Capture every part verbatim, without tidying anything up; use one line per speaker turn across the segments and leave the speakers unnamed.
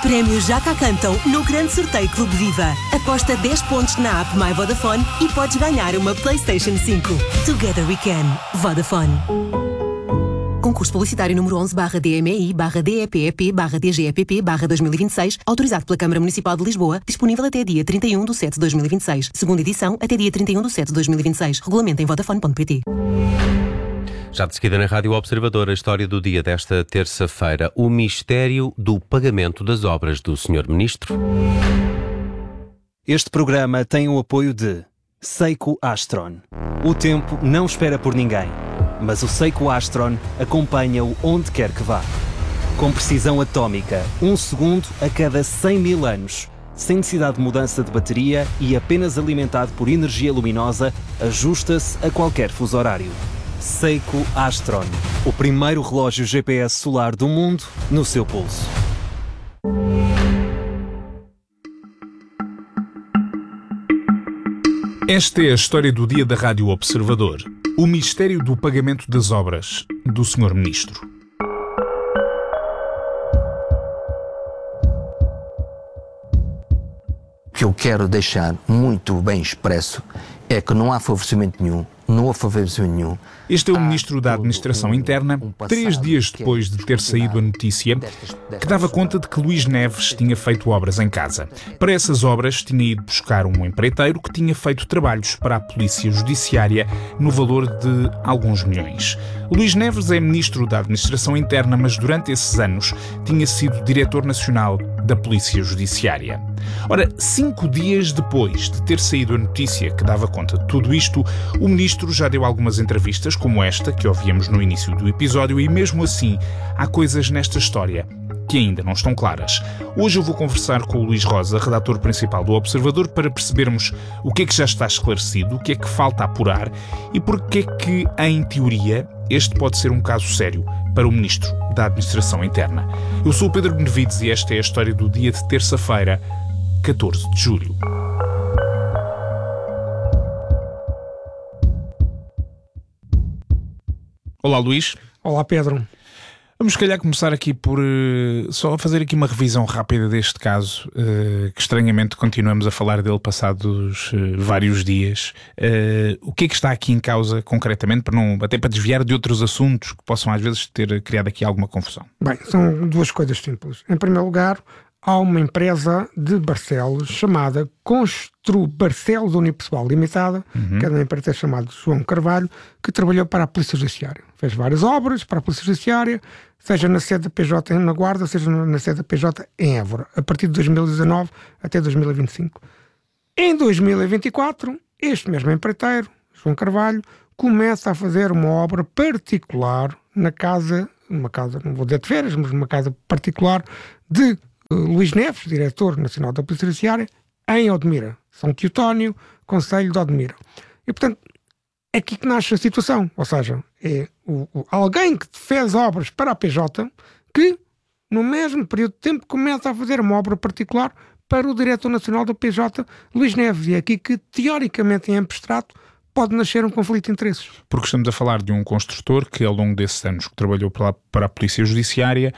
prémios já cá cantam no grande sorteio Clube Viva. Aposta dez pontos na app My Vodafone e podes ganhar uma PlayStation cinco. Together we can. Vodafone. Concurso publicitário número onze barra D M E I barra D E P E P barra D G E P P barra dois mil e vinte e seis, autorizado pela Câmara Municipal de Lisboa, disponível até dia trinta e um de setembro de dois mil e vinte e seis. Segunda edição até dia trinta e um de setembro de dois mil e vinte e seis. Regulamento em vodafone ponto pt.
Já de seguida na Rádio Observador, a história do dia desta terça-feira, o mistério do pagamento das obras do senhor Ministro.
Este programa tem o apoio de Seiko Astron. O tempo não espera por ninguém, mas o Seiko Astron acompanha-o onde quer que vá. Com precisão atómica, um segundo a cada cem mil anos, sem necessidade de mudança de bateria e apenas alimentado por energia luminosa, ajusta-se a qualquer fuso horário. Seiko Astron, o primeiro relógio G P S solar do mundo no seu pulso.
Esta é a história do dia da Rádio Observador. O mistério do pagamento das obras do senhor Ministro.
O que eu quero deixar muito bem expresso é que não há favorecimento nenhum, não há favorecimento nenhum.
Este é o Ministro da Administração Interna, três dias depois de ter saído a notícia que dava conta de que Luís Neves tinha feito obras em casa. Para essas obras tinha ido buscar um empreiteiro que tinha feito trabalhos para a Polícia Judiciária no valor de alguns milhões. Luís Neves é Ministro da Administração Interna, mas durante esses anos tinha sido Diretor Nacional da Polícia Judiciária. Ora, cinco dias depois de ter saído a notícia que dava conta de tudo isto, o Ministro já deu algumas entrevistas, como esta, que ouvíamos no início do episódio, e mesmo assim, há coisas nesta história que ainda não estão claras. Hoje eu vou conversar com o Luís Rosa, redator principal do Observador, para percebermos o que é que já está esclarecido, o que é que falta apurar e porque é que, em teoria, este pode ser um caso sério para o Ministro da Administração Interna. Eu sou o Pedro Benevides e esta é a história do dia de terça-feira, catorze de julho. Olá, Luís.
Olá, Pedro.
Vamos, se calhar, começar aqui por uh, só fazer aqui uma revisão rápida deste caso, uh, que estranhamente continuamos a falar dele passados uh, vários dias. Uh, o que é que está aqui em causa concretamente, para não, até para desviar de outros assuntos que possam às vezes ter criado aqui alguma confusão?
Bem, são duas coisas simples. Em primeiro lugar, há uma empresa de Barcelos chamada Constru Barcelos Unipessoal Limitada, uhum. que é uma empresa chamada João Carvalho, que trabalhou para a Polícia Judiciária. Fez várias obras para a Polícia Judiciária, seja na sede da P J na Guarda, seja na sede da P J em Évora, a partir de dois mil e dezanove até dois mil e vinte e cinco. Em dois mil e vinte e quatro, este mesmo empreiteiro, João Carvalho, começa a fazer uma obra particular na casa, uma casa, não vou dizer de férias, mas uma casa particular de Luís Neves, Diretor Nacional da Polícia Judiciária, em Odmira, São Teotónio, Concelho de Odmira. E, portanto, é aqui que nasce a situação. Ou seja, é o, o, alguém que fez obras para a P J que, no mesmo período de tempo, começa a fazer uma obra particular para o Diretor Nacional da P J, Luís Neves. E é aqui que, teoricamente, em abstrato, pode nascer um conflito de interesses.
Porque estamos a falar de um construtor que, ao longo desses anos que trabalhou para a, para a Polícia Judiciária,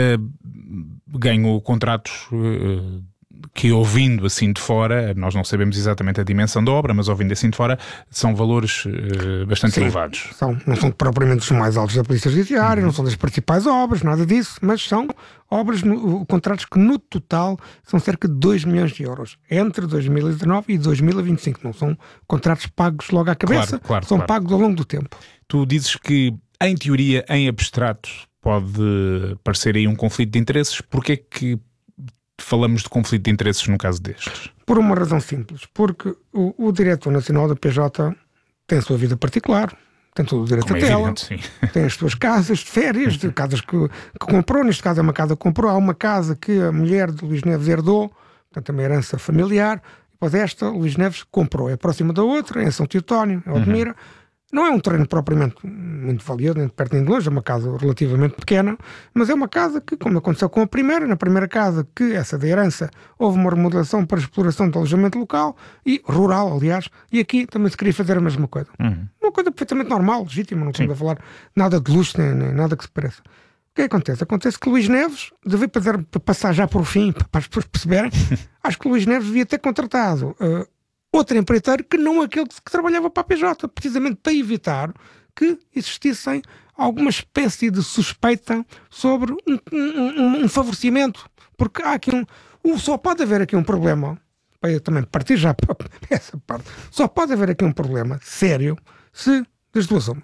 uh, ganhou contratos uh, que, ouvindo assim de fora, nós não sabemos exatamente a dimensão da obra, mas ouvindo assim de fora, são valores uh, bastante
Sim,
elevados.
São, não são propriamente os mais altos da Polícia Judiciária, uhum. não são das principais obras, nada disso, mas são obras, no, contratos que no total são cerca de dois milhões de euros, entre dois mil e dezanove e dois mil e vinte e cinco. Não são contratos pagos logo à cabeça,
claro, claro,
são
claro.
pagos ao longo do tempo.
Tu dizes que, em teoria, em abstrato, pode parecer aí um conflito de interesses. Porquê é que falamos de conflito de interesses no caso destes?
Por uma razão simples, porque o, o Diretor Nacional da P J tem a sua vida particular, tem todo o direito
Como
a
é
tela,
evidente, sim.
tem as suas casas de férias, de casas que, que comprou, neste caso é uma casa que comprou, há uma casa que a mulher de Luís Neves herdou, portanto é uma herança familiar, depois esta, Luís Neves comprou, é próxima da outra, é em São Teotónio, é Odmira. Uhum. Não é um terreno propriamente muito valioso, nem de perto nem de longe, é uma casa relativamente pequena, mas é uma casa que, como aconteceu com a primeira, na primeira casa, que essa da herança, houve uma remodelação para exploração de alojamento local, e rural, aliás, e aqui também se queria fazer a mesma coisa. Uhum. Uma coisa perfeitamente normal, legítima, não estamos a falar nada de luxo, nem, nem nada que se pareça. O que acontece? Acontece que Luís Neves, devia para passar já por fim, para as pessoas perceberem, acho que Luís Neves devia ter contratado uh, outro empreiteiro que não aquele que, que trabalhava para a P J, precisamente para evitar que existissem alguma espécie de suspeita sobre um, um, um favorecimento. Porque há aqui um, um... Só pode haver aqui um problema, para eu também partir já para essa parte, só pode haver aqui um problema sério se, das duas uma,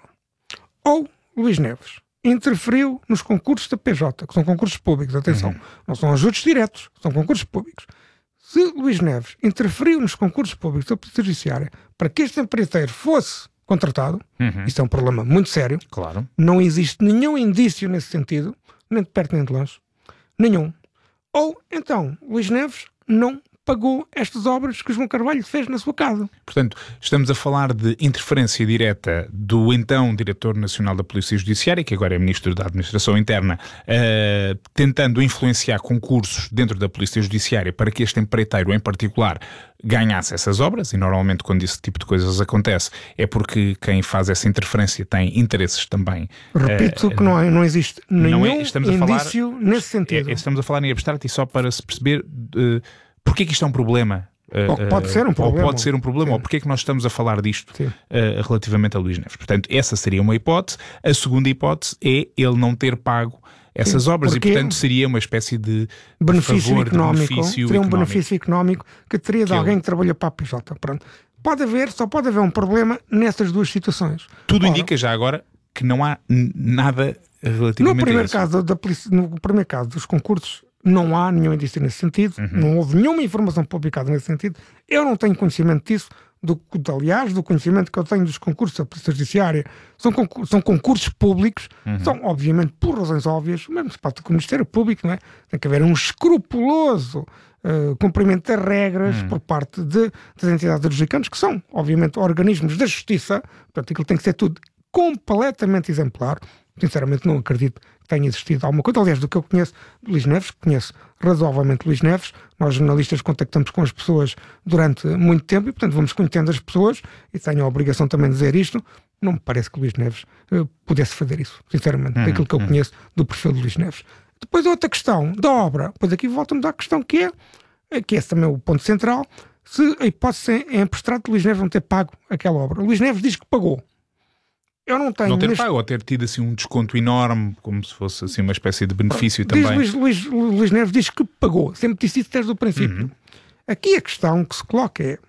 ou Luís Neves interferiu nos concursos da P J, que são concursos públicos, atenção, uhum. não são ajudos diretos, são concursos públicos. Se Luís Neves interferiu nos concursos públicos da Polícia Judiciária para que este empreiteiro fosse contratado, uhum. isso é um problema muito sério.
Claro.
Não existe nenhum indício nesse sentido, nem de perto nem de longe. Nenhum. Ou, então, Luís Neves não pagou estas obras que o João Carvalho fez na sua casa.
Portanto, estamos a falar de interferência direta do então Diretor Nacional da Polícia Judiciária, que agora é Ministro da Administração Interna, uh, tentando influenciar concursos dentro da Polícia Judiciária para que este empreiteiro, em particular, ganhasse essas obras, e normalmente quando esse tipo de coisas acontece é porque quem faz essa interferência tem interesses também.
Repito uh, que não, não existe nenhum
não é, estamos
indício
a falar,
nesse sentido.
É, estamos a falar em abstrato e só para se perceber... Uh, Porquê que isto é um problema?
Ou pode ser um problema.
Ou pode ser um problema, Sim. ou porquê é que nós estamos a falar disto uh, relativamente a Luís Neves? Portanto, essa seria uma hipótese. A segunda hipótese é ele não ter pago essas Sim, obras e, portanto, seria uma espécie de
benefício
favor,
económico.
De benefício
teria um
económico.
benefício económico que teria de que alguém ele... que trabalha para a P J. Pronto. Pode haver, só pode haver um problema nessas duas situações.
Tudo
Ora,
indica já agora que não há nada relativamente
no primeiro
a isso.
caso da polícia, no primeiro caso dos concursos, não há nenhum indício nesse sentido, uhum. não houve nenhuma informação publicada nesse sentido. Eu não tenho conhecimento disso, do, aliás, do conhecimento que eu tenho dos concursos da Polícia Judiciária. São, concursos, são concursos públicos, uhum. são, obviamente, por razões óbvias, mesmo se parte do Ministério Público, não é? Tem que haver um escrupuloso uh, cumprimento das regras uhum. por parte de, das entidades adjudicantes, que são, obviamente, organismos da Justiça. Portanto, aquilo tem que ser tudo completamente exemplar. Sinceramente, não acredito que tenha existido alguma coisa. Aliás, do que eu conheço de Luís Neves, conheço razoavelmente Luís Neves, nós jornalistas contactamos com as pessoas durante muito tempo e, portanto, vamos conhecendo as pessoas e tenho a obrigação também de dizer isto. Não me parece que Luís Neves uh, pudesse fazer isso, sinceramente, uhum, daquilo que eu uhum. conheço do perfil de Luís Neves. Depois, outra questão da obra. Pois aqui voltamos à questão que é, que é também o ponto central, se a hipótese é emprestar de Luís Neves não ter pago aquela obra. Luís Neves diz que pagou. Eu não tenho...
Não ter
neste...
pago ou ter tido assim um desconto enorme, como se fosse assim uma espécie de benefício
diz
também.
Luís, Luís, Luís Neves diz que pagou. Sempre disse isso desde o princípio. Uhum. Aqui a questão que se coloca é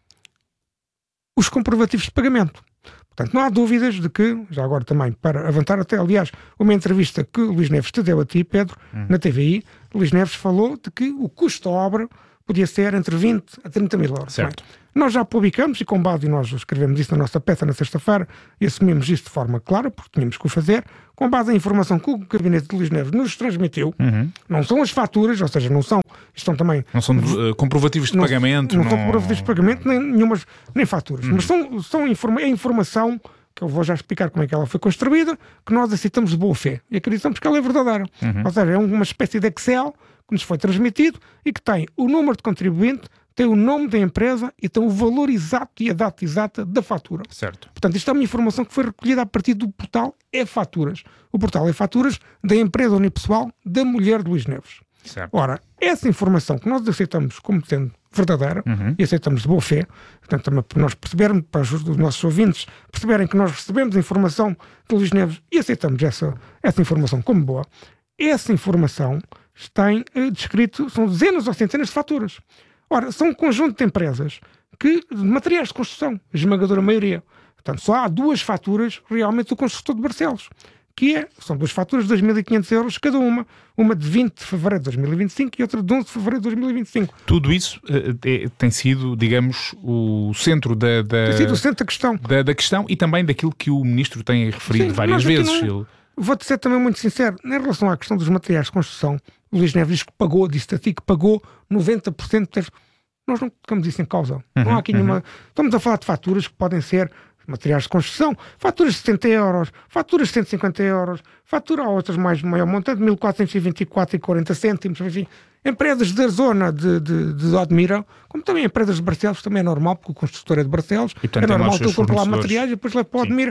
os comprovativos de pagamento. Portanto, não há dúvidas de que, já agora também, para avançar até, aliás, uma entrevista que Luís Neves te deu a ti, Pedro, uhum. na T V I, Luís Neves falou de que o custo da obra podia ser entre vinte a trinta mil euros.
Certo.
Nós já publicamos, e com base, e nós escrevemos isso na nossa peça na sexta-feira, e assumimos isso de forma clara, porque tínhamos que o fazer, com base em informação que o gabinete de Luís Neves nos transmitiu, uhum. não são as faturas, ou seja, não são, estão também...
Não são uh, comprovativos de
não,
pagamento.
Não,
não
são comprovativos de pagamento, nem, nenhumas, nem faturas, uhum. mas são, são informa- é informação, que eu vou já explicar como é que ela foi construída, que nós aceitamos de boa fé, e acreditamos que ela é verdadeira. Uhum. Ou seja, é uma espécie de Excel que nos foi transmitido e que tem o número de contribuinte, tem o nome da empresa e tem o valor exato e a data exata da fatura.
Certo.
Portanto, isto é uma informação que foi recolhida a partir do portal E-Faturas. O portal E-Faturas da empresa unipessoal da mulher de Luís Neves.
Certo.
Ora, essa informação que nós aceitamos como sendo verdadeira uhum. e aceitamos de boa fé, portanto, também para nós percebermos, para os nossos ouvintes perceberem que nós recebemos a informação de Luís Neves e aceitamos essa, essa informação como boa, essa informação tem eh, descrito, são dezenas ou centenas de faturas. Ora, são um conjunto de empresas que, de materiais de construção, a esmagadora maioria. Portanto, só há duas faturas realmente do construtor de Barcelos, que é, são duas faturas de dois mil e quinhentos euros cada uma, uma de vinte de fevereiro de dois mil e vinte e cinco e outra de onze de fevereiro de dois mil e vinte e cinco.
Tudo isso uh, é, tem sido, digamos, o centro da, da,
tem sido o centro da questão.
Da, da questão e também daquilo que o Ministro tem referido Sim, várias vezes.
Não, Ele... Vou-te ser também muito sincero, em relação à questão dos materiais de construção, o Luís Neves diz que pagou, disse a ti que pagou noventa por cento. De... Nós não colocamos isso em causa. Uhum, não há aqui uhum. nenhuma... Estamos a falar de faturas que podem ser materiais de construção, faturas de setenta euros, faturas de cento e cinquenta euros, fatura a outras mais maior montante, mil quatrocentos e vinte e quatro vírgula quarenta cêntimos, enfim. Empresas da zona de, de, de Odmira, como também empresas de Barcelos, também é normal, porque o construtor é de Barcelos,
e, portanto,
é normal que eu compro lá materiais e depois levo para Odmira.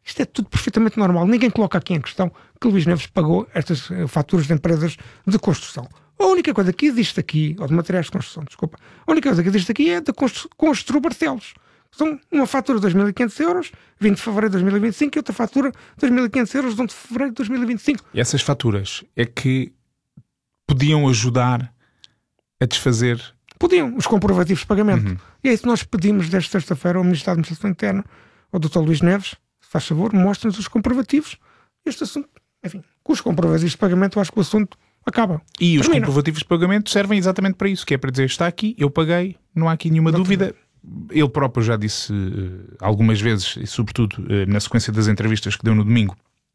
Isto é tudo perfeitamente normal. Ninguém coloca aqui em questão que Luís Neves pagou estas faturas de empresas de construção. A única coisa que existe aqui, ou de materiais de construção, desculpa, a única coisa que existe aqui é da Constru Barcelos. São uma fatura de dois mil e quinhentos euros, vinte de fevereiro de dois mil e vinte e cinco, e outra fatura de dois mil e quinhentos euros, de onze de fevereiro de dois mil e vinte e cinco.
E essas faturas é que podiam ajudar a desfazer...
Podiam, os comprovativos de pagamento.
Uhum.
E é isso que nós pedimos desta sexta-feira ao Ministro da Administração Interna, ao doutor Luís Neves, se faz favor, mostre-nos os comprovativos. Este assunto, enfim, com os comprovativos de pagamento, eu acho que o assunto acaba.
E
Termina.
Os comprovativos de pagamento servem exatamente para isso, que é para dizer, está aqui, eu paguei, não há aqui nenhuma
Exatamente.
dúvida. Ele próprio já disse uh, algumas vezes, e sobretudo uh, na sequência das entrevistas que deu no domingo,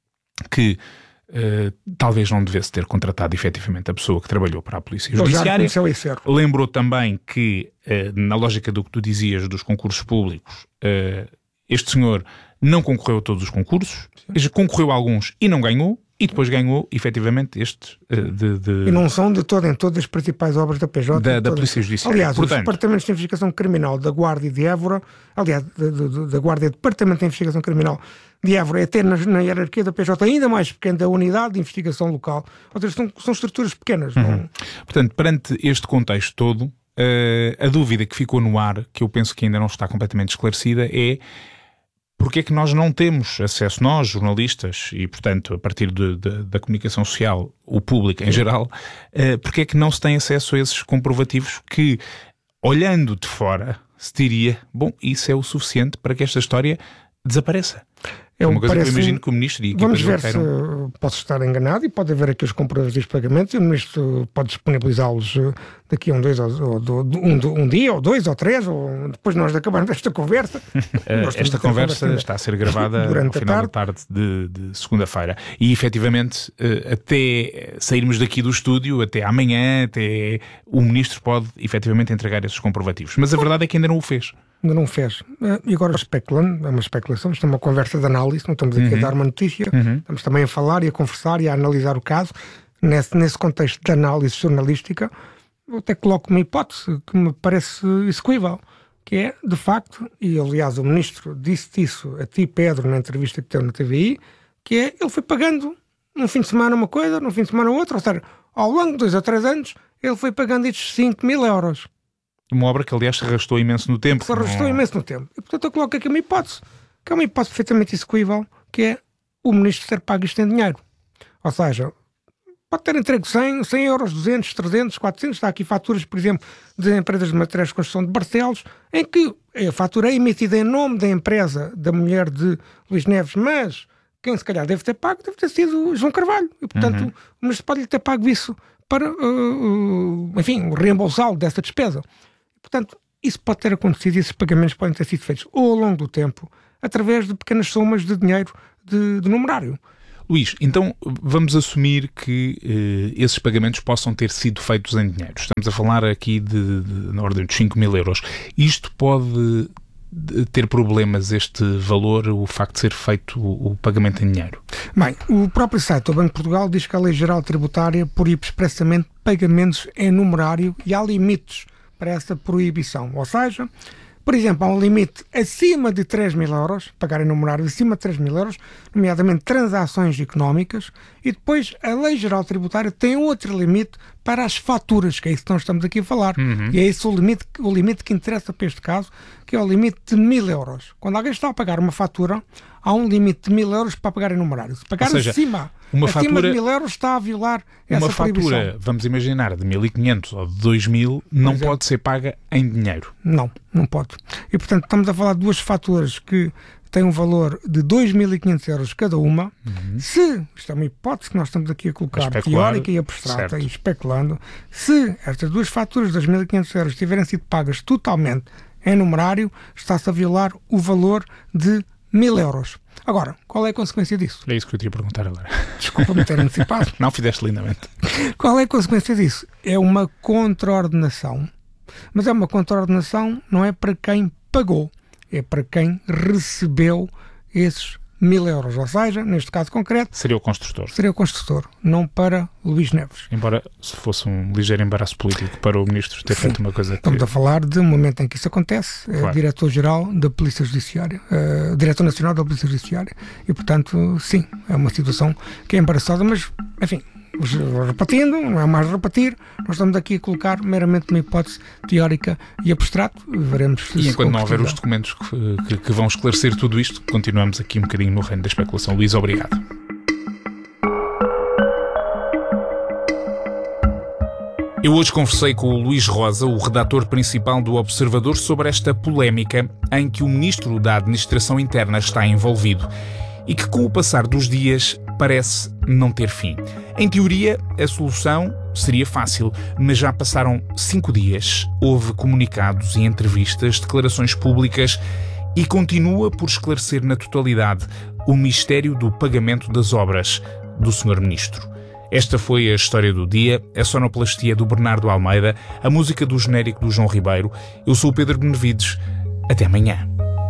que uh, talvez não devesse ter contratado efetivamente a pessoa que trabalhou para a Polícia
Ele já
Judiciária.
reconheceu esse erro.
Lembrou também que, uh, na lógica do que tu dizias dos concursos públicos, uh, este senhor não concorreu a todos os concursos, Sim. concorreu a alguns e não ganhou, e depois ganhou, efetivamente, estes uh, de, de...
E não são de todo em todas as principais obras da P J.
Da, da
todas.
Polícia Judiciária.
Aliás,
Portanto,
os departamentos de investigação criminal da Guarda de Évora, aliás, da, da, da Guarda e Departamento de Investigação Criminal de Évora, é ter na, na hierarquia da P J ainda mais pequena da Unidade de Investigação Local. Ou seja, são, são estruturas pequenas.
Uhum.
Não...
Portanto, perante este contexto todo, uh, a dúvida que ficou no ar, que eu penso que ainda não está completamente esclarecida, é porque é que nós não temos acesso, nós, jornalistas, e portanto a partir de, de, da comunicação social, o público em geral, uh, porque é que não se tem acesso a esses comprovativos que, olhando de fora, se diria, bom, isso é o suficiente para que esta história desapareça. É uma coisa que eu imagino que o Ministro e a
Vamos ver se
queiram...
posso estar enganado e pode haver aqui os comprovativos de pagamento e o Ministro pode disponibilizá-los daqui a um, dois, ou, ou, um, um dia, ou dois, ou três, ou depois nós acabarmos esta conversa.
Esta conversa está a ser gravada ao final da tarde de, de segunda-feira e efetivamente até sairmos daqui do estúdio, até amanhã, até o Ministro pode efetivamente entregar esses comprovativos. Mas a verdade é que ainda não o fez.
Ainda não fez. E agora especulando, é uma especulação, isto é uma conversa de análise, não estamos aqui uhum. a dar uma notícia, uhum. estamos também a falar e a conversar e a analisar o caso. Nesse, nesse contexto de análise jornalística, eu até coloco uma hipótese que me parece execuível, que é, de facto, e aliás o Ministro disse isso a ti, Pedro, na entrevista que teve na T V I, que é, ele foi pagando num fim de semana uma coisa, num fim de semana outra, ou seja, ao longo de dois ou três anos, ele foi pagando estes cinco mil euros.
Uma obra que, aliás, se arrastou imenso no tempo.
Se arrastou
não...
imenso no tempo. E, portanto, eu coloco aqui uma hipótese, que é uma hipótese perfeitamente execuível, que é o Ministro ter pago isto em dinheiro. Ou seja, pode ter entregue cem, cem euros, duzentos, trezentos, quatrocentos. Está aqui faturas, por exemplo, de empresas de materiais de construção de Barcelos, em que a fatura é emitida em nome da empresa da mulher de Luís Neves, mas quem se calhar deve ter pago deve ter sido João Carvalho. E, portanto, uhum. o Ministro pode-lhe ter pago isso para, uh, uh, enfim, reembolsá-lo dessa despesa. Portanto, isso pode ter acontecido e esses pagamentos podem ter sido feitos ao longo do tempo, através de pequenas somas de dinheiro de, de numerário.
Luís, então vamos assumir que eh, esses pagamentos possam ter sido feitos em dinheiro. Estamos a falar aqui de, de, na ordem dos cinco mil euros. Isto pode ter problemas, este valor, o facto de ser feito o, o pagamento em dinheiro?
Bem, o próprio site do Banco de Portugal diz que a Lei Geral Tributária proíbe expressamente pagamentos em numerário e há limites para essa proibição. Ou seja, por exemplo, há um limite acima de três mil euros, pagar em numerário acima de três mil euros, nomeadamente transações económicas, e depois a Lei Geral Tributária tem outro limite para as faturas, que é isso que nós estamos aqui a falar. Uhum. E é esse o limite, o limite que interessa para este caso, que é o limite de mil euros. Quando alguém está a pagar uma fatura, há um limite de mil euros para pagar em numerário. Se pagar seja, acima,
uma
acima
fatura,
de mil euros está a violar essa
uma fatura,
proibição.
Vamos imaginar, de mil e quinhentos ou de dois mil, não é. pode ser paga em dinheiro.
Não, não pode. E, portanto, estamos a falar de duas faturas que têm um valor de dois mil e quinhentos euros cada uma. Uhum. Se, isto é uma hipótese que nós estamos aqui a colocar, a teórica e abstrata, certo. E especulando, se estas duas faturas de dois mil e quinhentos euros tiverem sido pagas totalmente em numerário, está-se a violar o valor de mil euros. Agora, qual é a consequência disso?
É isso que eu te ia perguntar agora.
Desculpa-me ter antecipado.
Não, fizeste lindamente.
Qual é a consequência disso? É uma contraordenação. Mas é uma contraordenação, não é para quem pagou, é para quem recebeu esses mil euros, ou seja, neste caso concreto...
Seria o construtor.
Seria o construtor, não para Luís Neves.
Embora se fosse um ligeiro embaraço político para o Ministro ter sim, feito uma coisa que...
Estamos a falar de um momento em que isso acontece, claro. É Diretor-Geral da Polícia Judiciária, uh, Diretor Nacional da Polícia Judiciária, e portanto, sim, é uma situação que é embaraçosa, mas, enfim... repetindo, não é mais repetir, nós estamos aqui a colocar meramente uma hipótese teórica e abstrato, veremos se
E enquanto
se
não houver os documentos que, que, que vão esclarecer tudo isto, continuamos aqui um bocadinho no reino da especulação. Luís, obrigado. Eu hoje conversei com o Luís Rosa, o redator principal do Observador, sobre esta polémica em que o Ministro da Administração Interna está envolvido e que, com o passar dos dias, parece não ter fim. Em teoria, a solução seria fácil, mas já passaram cinco dias, houve comunicados e entrevistas, declarações públicas e continua por esclarecer na totalidade o mistério do pagamento das obras do senhor Ministro. Esta foi a história do dia, a sonoplastia do Bernardo Almeida, a música do genérico do João Ribeiro. Eu sou o Pedro Benevides. Até amanhã.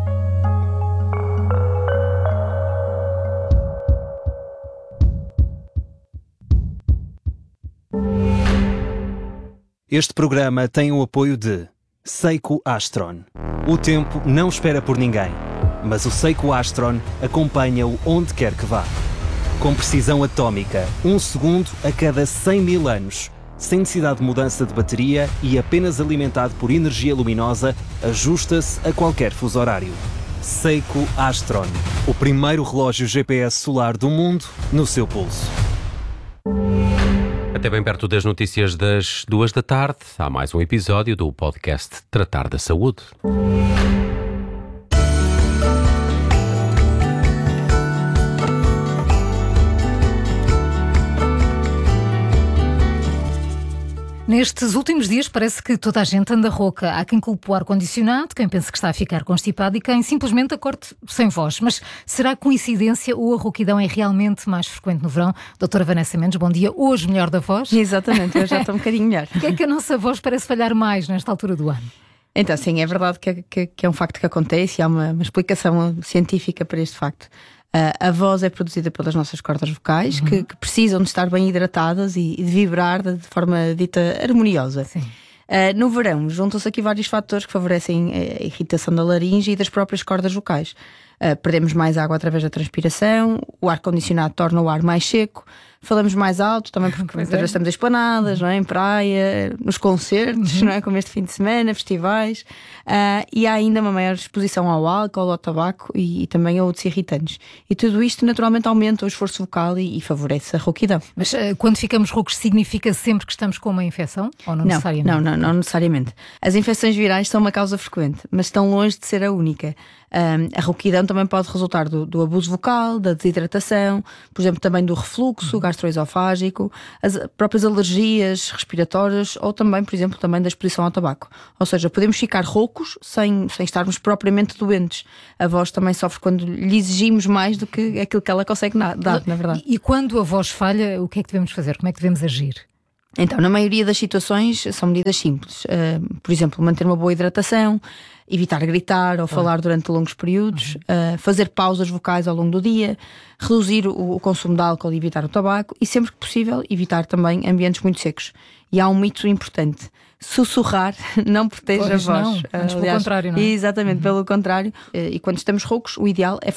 Este programa tem o apoio de Seiko Astron. O tempo não espera por ninguém, mas o Seiko Astron acompanha-o onde quer que vá. Com precisão atómica, um segundo a cada cem mil anos, sem necessidade de mudança de bateria e apenas alimentado por energia luminosa, ajusta-se a qualquer fuso horário. Seiko Astron, o primeiro relógio G P S solar do mundo no seu pulso.
Até bem perto das notícias das duas da tarde, há mais um episódio do podcast Tratar da Saúde.
Nestes últimos dias parece que toda a gente anda rouca. Há quem culpe o ar-condicionado, quem pensa que está a ficar constipado e quem simplesmente acorde sem voz. Mas será coincidência ou a rouquidão é realmente mais frequente no verão? Doutora Vanessa Mendes, bom dia. Hoje melhor da voz?
Exatamente, hoje já estou um bocadinho melhor.
Porquê é que a nossa voz parece falhar mais nesta altura do ano?
Então, sim, é verdade que, que, que é um facto que acontece e há uma, uma explicação científica para este facto. Uh, a voz é produzida pelas nossas cordas vocais, uhum. que, que precisam de estar bem hidratadas e, e de vibrar de, de forma dita harmoniosa.
Sim.
Uh, no verão, juntam-se aqui vários fatores que favorecem a irritação da laringe e das próprias cordas vocais. Uh, perdemos mais água através da transpiração, o ar-condicionado torna o ar mais seco, falamos mais alto, também porque muitas vezes estamos em esplanadas, não é? Em praia, nos concertos, uhum. não é? Como este fim de semana, festivais, uh, e há ainda uma maior exposição ao álcool, ao tabaco e, e também a outros irritantes. E tudo isto naturalmente aumenta o esforço vocal e, e favorece a rouquidão.
Mas uh, quando ficamos roucos significa sempre que estamos com uma infecção? Ou não,
não
necessariamente?
Não, não, não necessariamente. As infecções virais são uma causa frequente, mas estão longe de ser a única. Um, a rouquidão também pode resultar do, do abuso vocal, da desidratação, por exemplo, também do refluxo gastroesofágico, as próprias alergias respiratórias ou também, por exemplo, também da exposição ao tabaco. Ou seja, podemos ficar roucos sem, sem estarmos propriamente doentes. A voz também sofre quando lhe exigimos mais do que aquilo que ela consegue na, dar, na verdade.
E, e quando a voz falha, o que é que devemos fazer? Como é que devemos agir?
Então, na maioria das situações são medidas simples. Uh, por exemplo, manter uma boa hidratação, evitar gritar ou falar durante longos períodos, uhum. uh, fazer pausas vocais ao longo do dia, reduzir o, o consumo de álcool e evitar o tabaco e, sempre que possível, evitar também ambientes muito secos. E há um mito importante: sussurrar não protege
pois
a voz.
Não, antes
Aliás,
pelo contrário, não é?
Exatamente, uhum. pelo contrário. Uh, e quando estamos roucos, o ideal é